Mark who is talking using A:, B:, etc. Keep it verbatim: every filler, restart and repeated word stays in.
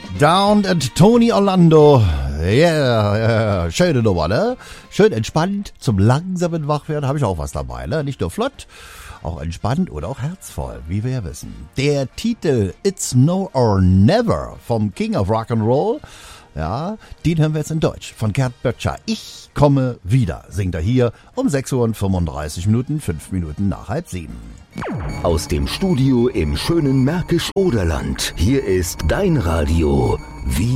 A: Down and Tony Orlando. Yeah, yeah, schöne Nummer, ne? Schön entspannt, zum langsamen Wachwerden habe ich auch was dabei, ne? Nicht nur flott, auch entspannt oder auch herzvoll, wie wir ja wissen. Der Titel It's No or Never vom King of Rock'n'Roll, ja, den hören wir jetzt in Deutsch von Gerd Böttcher. Ich komme wieder, singt er hier um sechs Uhr und fünfunddreißig Minuten, fünf Minuten nach halb sieben.
B: Aus dem Studio im schönen Märkisch-Oderland. Hier ist dein Radio. Wie